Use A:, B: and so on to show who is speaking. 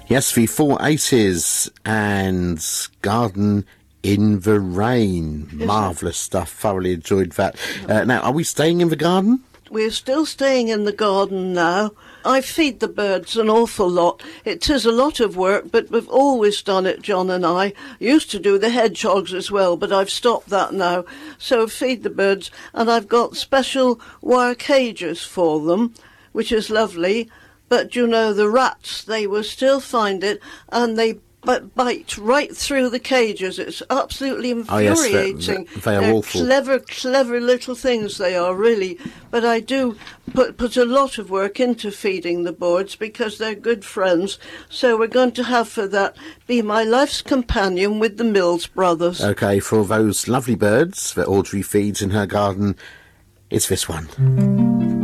A: Yes, the 480s and Garden in the Rain. Marvellous stuff. Thoroughly enjoyed that. Now, are we staying in the garden?
B: We're still staying in the garden now. I feed the birds an awful lot. It is a lot of work, but we've always done it, John and I. Used to do the hedgehogs as well, but I've stopped that now. So feed the birds, and I've got special wire cages for them, which is lovely. But, you know, the rats, they will still find it, and they bite right through the cages. It's absolutely infuriating.
A: Oh, yes, they are awful.
B: Clever little things they are, really. But I do put a lot of work into feeding the birds because they're good friends. So we're going to have for that Be My Life's Companion with the Mills Brothers.
A: OK, for those lovely birds that Audrey feeds in her garden, it's this one.